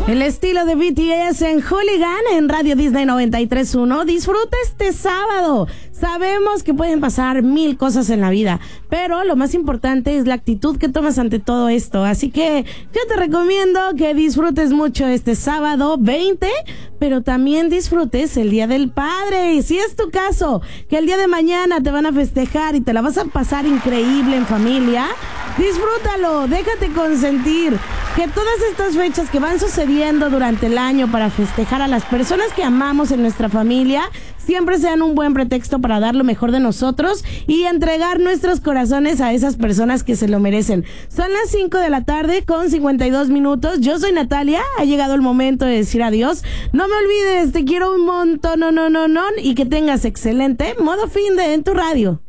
El estilo de BTS en Hooligan en Radio Disney 93.1. Disfruta este sábado. Sabemos que pueden pasar mil cosas en la vida, pero lo más importante es la actitud que tomas ante todo esto. Así que yo te recomiendo que disfrutes mucho este sábado 20, pero también disfrutes el Día del Padre. Y si es tu caso, que el día de mañana te van a festejar y te la vas a pasar increíble en familia, disfrútalo, déjate consentir. Que todas estas fechas que van sucediendo durante el año para festejar a las personas que amamos en nuestra familia siempre sean un buen pretexto para dar lo mejor de nosotros y entregar nuestros corazones a esas personas que se lo merecen. Son las 5 de la tarde con 52 minutos. Yo soy Natalia. Ha llegado el momento de decir adiós. No me olvides, te quiero un montón, y que tengas excelente modo fin de en tu radio.